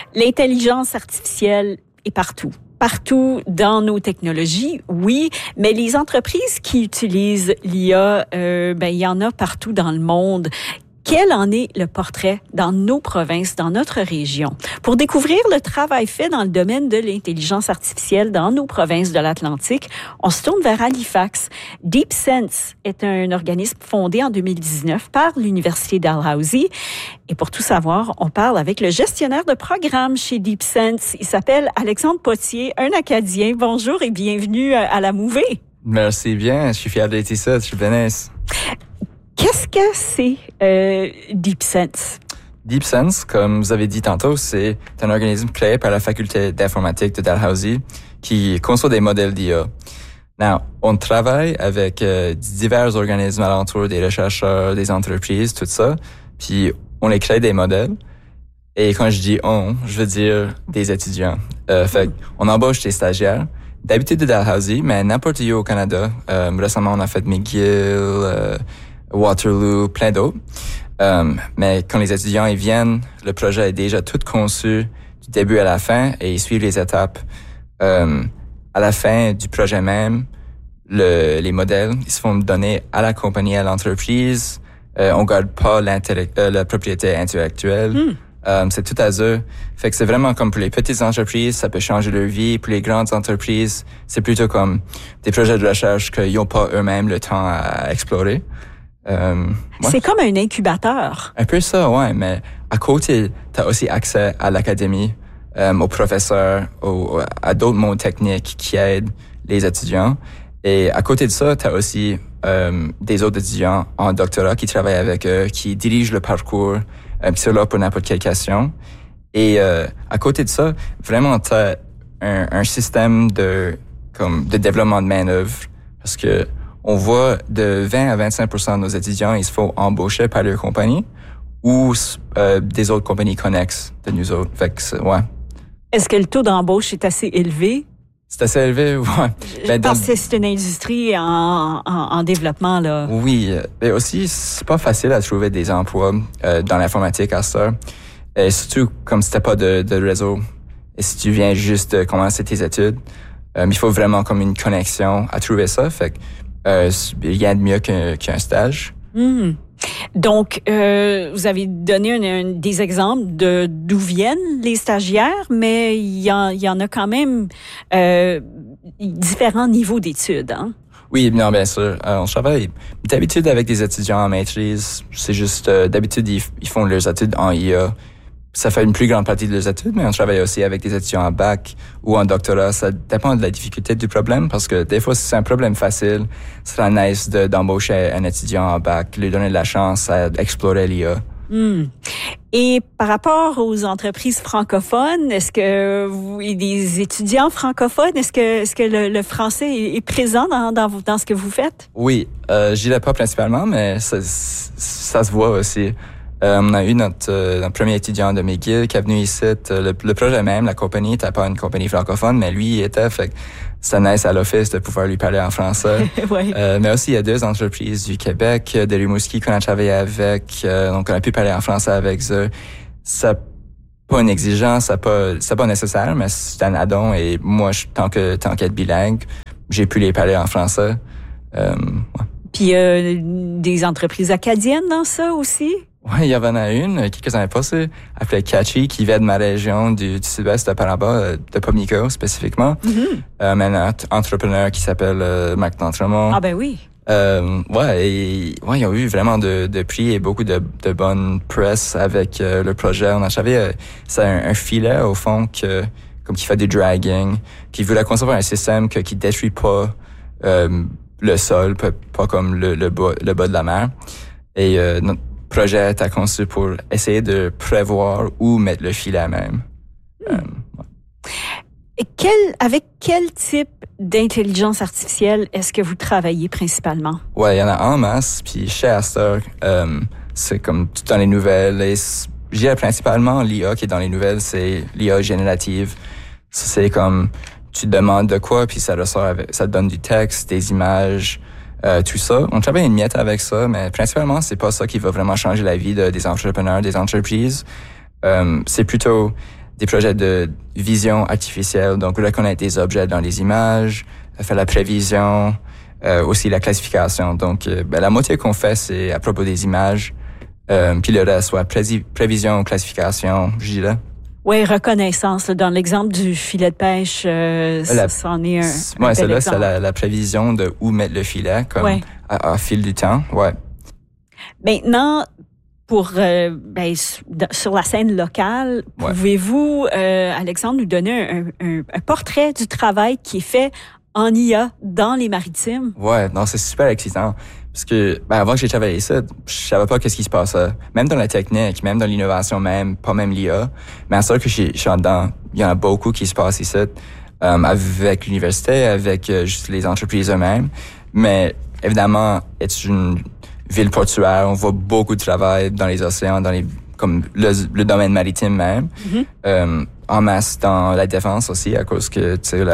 L'intelligence artificielle est partout. Partout dans nos technologies, oui, mais les entreprises qui utilisent l'IA, il y en a partout dans le monde. Quel en est le portrait dans nos provinces, dans notre région? Pour découvrir le travail fait dans le domaine de l'intelligence artificielle dans nos provinces de l'Atlantique, on se tourne vers Halifax. DeepSense est un organisme fondé en 2019 par l'Université Dalhousie. Et pour tout savoir, on parle avec le gestionnaire de programme chez DeepSense. Il s'appelle Alexandre Potier, un Acadien. Bonjour et bienvenue à la Mouvée. Merci bien, je suis fier d'être ici, je suis Vanessa. Qu'est-ce que c'est DeepSense? DeepSense, comme vous avez dit tantôt, c'est un organisme créé par la faculté d'informatique de Dalhousie qui conçoit des modèles d'IA. Now, on travaille avec divers organismes alentour, des chercheurs, des entreprises, tout ça, puis on les crée des modèles. Et quand je dis on, je veux dire des étudiants. Fait on embauche des stagiaires, d'habitude de Dalhousie, mais n'importe où au Canada. Récemment, on a fait McGill, Waterloo, plein d'autres. Mais quand les étudiants ils viennent, le projet est déjà tout conçu du début à la fin et ils suivent les étapes. À la fin du projet même, les modèles ils se font donner à la compagnie, à l'entreprise. On garde pas la propriété intellectuelle. C'est tout à eux. Fait que c'est vraiment comme pour les petites entreprises, ça peut changer leur vie. Pour les grandes entreprises, c'est plutôt comme des projets de recherche qu'ils n'ont pas eux-mêmes le temps à explorer. Ouais. C'est comme un incubateur. Un peu ça, ouais, mais à côté, tu as aussi accès à l'académie, aux professeurs, à d'autres modes techniques qui aident les étudiants. Et à côté de ça, tu as aussi des autres étudiants en doctorat qui travaillent avec eux, qui dirigent le parcours, qui sont là pour n'importe quelle question. Et à côté de ça, vraiment, tu as un système de développement de main-d'œuvre, parce que on voit de 20 à 25% de nos étudiants, ils se font embaucher par leur compagnie ou des autres compagnies connexes de nous autres. Fait que, ouais. Est-ce que le taux d'embauche est assez élevé? C'est assez élevé, ouais. Je pense que c'est une industrie en développement, là. Oui, mais aussi, c'est pas facile à trouver des emplois dans l'informatique à ça. Et surtout, comme si t'as pas de réseau, et si tu viens juste de commencer tes études, il faut vraiment comme une connexion à trouver ça. Fait que rien de mieux qu'un stage. Donc, vous avez donné des exemples d'où viennent les stagiaires, mais il y en a quand même différents niveaux d'études, hein? Oui, non, bien sûr. On travaille d'habitude avec des étudiants en maîtrise. C'est juste, d'habitude, ils font leurs études en IA. Ça fait une plus grande partie de leurs études, mais on travaille aussi avec des étudiants en bac ou en doctorat. Ça dépend de la difficulté du problème, parce que des fois, si c'est un problème facile, ce serait nice d'embaucher un étudiant en bac, lui donner de la chance à explorer l'IA. Et par rapport aux entreprises francophones, est-ce que des étudiants francophones, est-ce que le français est présent dans ce que vous faites? Oui, je dirais pas principalement, mais ça se voit aussi. On a eu notre premier étudiant de McGill qui est venu ici. Le projet même, la compagnie, n'était pas une compagnie francophone, mais lui, il était. Fait que c'était nice à l'office de pouvoir lui parler en français. Oui. Mais aussi, il y a 2 entreprises du Québec, de Rimouski qu'on a travaillé avec. Donc, on a pu parler en français avec eux. C'est pas une exigence, c'est pas nécessaire, mais c'est un add-on. Et moi, tant qu'être bilingue, j'ai pu les parler en français. Ouais. Puis, des entreprises acadiennes dans ça aussi? Oui, il y en a une, quelques années passées, appelée Catchy, qui vient de ma région du sud-ouest de Paraba, de Pamlico spécifiquement. Un entrepreneur qui s'appelle Marc D'Entremont. Ah ben oui. Ils ont eu vraiment de prix et beaucoup de bonne presse avec le projet. On a travaillé, c'est un filet au fond qui fait du dragging, qui voulait concevoir un système qui détruit pas le sol, pas comme le bas de la mer. Et notre projet est conçu pour essayer de prévoir où mettre le filet même. Et avec quel type d'intelligence artificielle est-ce que vous travaillez principalement? Ouais, il y en a en masse. Puis chez Astor, c'est comme tout dans les nouvelles. Et je dirais principalement l'IA qui est dans les nouvelles, c'est l'IA générative. C'est comme tu demandes de quoi, puis ça ressort ça te donne du texte, des images. Tout ça. On travaille une miette avec ça, mais principalement, c'est pas ça qui va vraiment changer la vie des entrepreneurs, des entreprises. C'est plutôt des projets de vision artificielle, donc reconnaître des objets dans les images, faire la prévision, aussi la classification. Donc, la moitié qu'on fait, c'est à propos des images, puis le reste, soit prévision, classification, je dirais. Oui, reconnaissance. Là, dans l'exemple du filet de pêche, c'en est un ouais, bel exemple. C'est la prévision de où mettre le filet, comme à fil du temps. Ouais. Maintenant, sur la scène locale, pouvez-vous, Alexandre, nous donner un portrait du travail qui est fait en IA dans les maritimes? Ouais, non, c'est super excitant. Parce que, avant que j'ai travaillé ici, je savais pas qu'est-ce qui se passait. Même dans la technique, même dans l'innovation même, pas même l'IA. Mais à ce que je suis en dedans, il y en a beaucoup qui se passent ici, avec l'université, avec juste les entreprises eux-mêmes. Mais, évidemment, c'est une ville portuaire, on voit beaucoup de travail dans les océans, comme le domaine maritime même. En masse dans la défense aussi, à cause que, tu sais,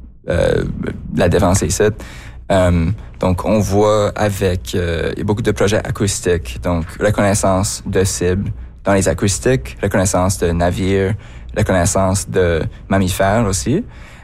la défense est ici. Donc, on voit il y a beaucoup de projets acoustiques. Donc, reconnaissance de cibles dans les acoustiques, reconnaissance de navires, reconnaissance de mammifères aussi.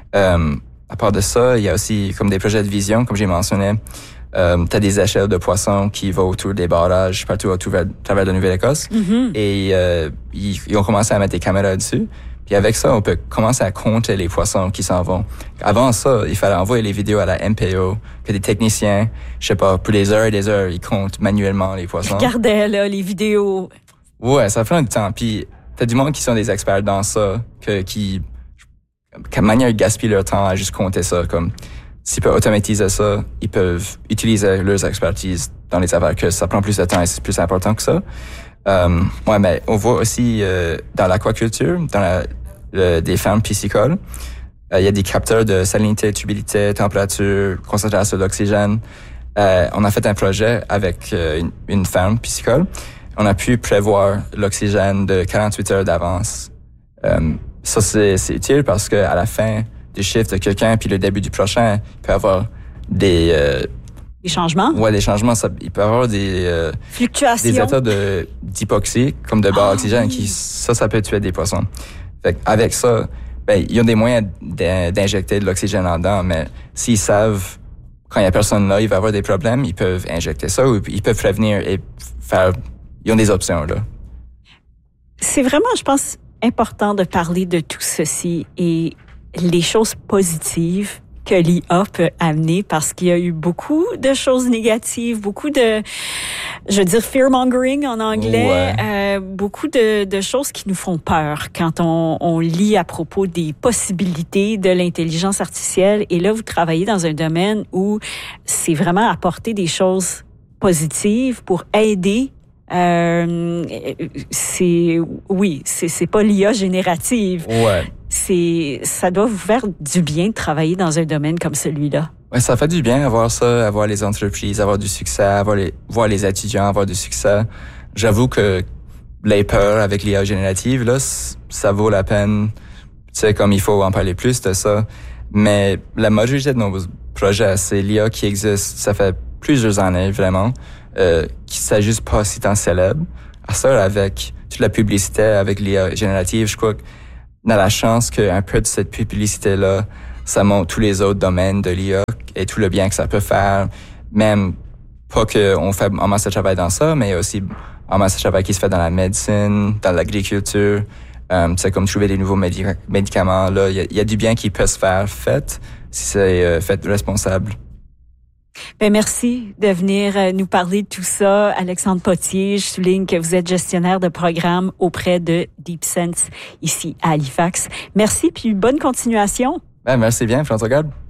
À part de ça, il y a aussi comme des projets de vision, comme j'ai mentionné. T'as des échelles de poissons qui vont autour des barrages partout à travers la Nouvelle-Écosse. Et ils ont commencé à mettre des caméras dessus. Puis avec ça, on peut commencer à compter les poissons qui s'en vont. Avant ça, il fallait envoyer les vidéos à la MPO, que des techniciens, je sais pas, pour des heures et des heures, ils comptent manuellement les poissons. Regardez là les vidéos. Ouais, ça prend du temps. Puis t'as du monde qui sont des experts dans ça, qui manière de gaspiller leur temps à juste compter ça. Comme s'ils peuvent automatiser ça, ils peuvent utiliser leurs expertises dans les affaires, que ça prend plus de temps et c'est plus important que ça. Ouais, mais on voit aussi dans l'aquaculture, dans des fermes piscicoles, il y a des capteurs de salinité, turbidité, température, concentration d'oxygène. On a fait un projet avec une ferme piscicole. On a pu prévoir l'oxygène de 48 heures d'avance. Ça, c'est utile parce que à la fin du shift de quelqu'un puis le début du prochain, il peut y avoir des changements? Ouais, des changements. Il peut y avoir des fluctuations. Des états d'hypoxie, comme de bas oxygène, qui ça peut tuer des poissons. Fait avec ça, ils ont des moyens d'injecter de l'oxygène en dedans, mais s'ils savent quand il y a personne là, il va y avoir des problèmes, ils peuvent injecter ça ou ils peuvent prévenir et faire. Ils ont des options là. C'est vraiment, je pense, important de parler de tout ceci et les choses positives que l'IA peut amener, parce qu'il y a eu beaucoup de choses négatives, beaucoup de, je veux dire, fear-mongering en anglais, beaucoup de choses qui nous font peur quand on lit à propos des possibilités de l'intelligence artificielle. Et là, vous travaillez dans un domaine où c'est vraiment apporter des choses positives pour aider. C'est pas l'IA générative. Ouais. Ça doit vous faire du bien de travailler dans un domaine comme celui-là. Ouais, ça fait du bien avoir ça, avoir les entreprises, avoir du succès, voir les étudiants avoir du succès. J'avoue que les peurs avec l'IA générative, là, ça vaut la peine. Tu sais, comme il faut en parler plus de ça. Mais la majorité de nos projets, c'est l'IA qui existe. Ça fait plusieurs années, vraiment, qui s'ajuste pas si tant célèbre. À ça, avec toute la publicité, avec l'IA générative, je crois qu'on a la chance qu'un peu de cette publicité-là, ça montre tous les autres domaines de l'IA et tout le bien que ça peut faire. Même pas qu'on fait en masse de travail dans ça, mais aussi en masse de travail qui se fait dans la médecine, dans l'agriculture. Tu sais, comme trouver des nouveaux médicaments. Là, il y a du bien qui peut se faire fait si c'est fait responsable. Ben merci de venir nous parler de tout ça. Alexandre Potier, je souligne que vous êtes gestionnaire de programme auprès de DeepSense ici à Halifax. Merci, puis bonne continuation. Ben, merci bien, François Gab.